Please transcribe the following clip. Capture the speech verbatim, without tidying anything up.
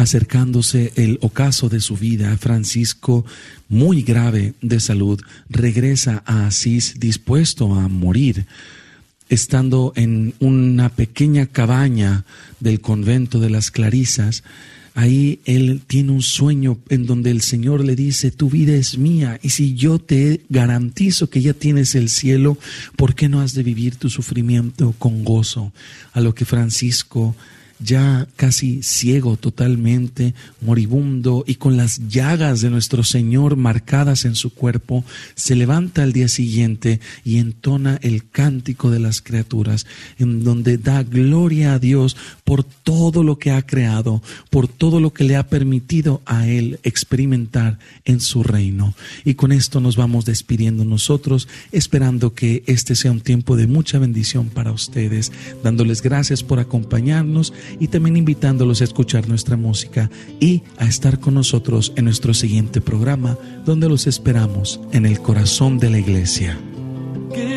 acercándose el ocaso de su vida, Francisco, muy grave de salud, regresa a Asís dispuesto a morir. Estando en una pequeña cabaña del convento de las Clarisas, ahí él tiene un sueño en donde el Señor le dice: tu vida es mía, y si yo te garantizo que ya tienes el cielo, ¿por qué no has de vivir tu sufrimiento con gozo? A lo que Francisco, ya casi ciego totalmente, moribundo y con las llagas de nuestro Señor marcadas en su cuerpo, se levanta al día siguiente y entona el cántico de las criaturas, en donde da gloria a Dios por todo lo que ha creado, por todo lo que le ha permitido a Él experimentar en su reino. Y con esto nos vamos despidiendo nosotros, esperando que este sea un tiempo de mucha bendición para ustedes, dándoles gracias por acompañarnos y también invitándolos a escuchar nuestra música y a estar con nosotros en nuestro siguiente programa, donde los esperamos en el corazón de la iglesia.